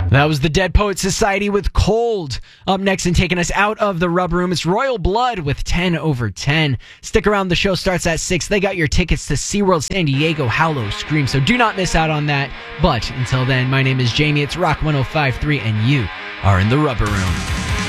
That was the Dead Poets Society with Cold. Up next and taking us out of the Rub Room, it's Royal Blood with 10 over 10. Stick around, the show starts at 6. They got your tickets to SeaWorld San Diego Hallow Scream, so do not miss out on that. But until then, my name is Jamie, it's Rock 105.3, and you are in the Rubber Room.